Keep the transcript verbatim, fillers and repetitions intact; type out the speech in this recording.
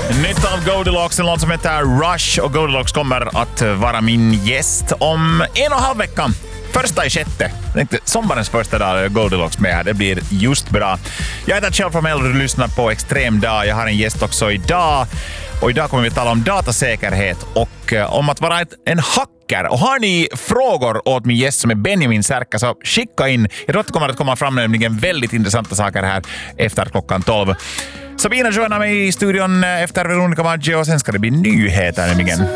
Nytt av Goldilocks, en låt som heter Rush, och Goldilocks kommer att vara min gäst om en och en halv vecka. Första i sjätte. Jag tänkte, sommarens första dag är Goldilocks med här. Det blir just bra. Jag heter Kjell Formell och du lyssnar på Extrem Dag. Jag har en gäst också idag. Och idag kommer vi att tala om datasäkerhet och uh, om att vara ett, en hacker. Och har ni frågor åt min gäst som är Benjamin Särka, så skicka in. Jag tror att det kommer att komma fram nämligen väldigt intressanta saker här efter klockan tolv. Sabina joinar mig i studion efter Veronica Maggio och sen ska det bli nyheter nämligen.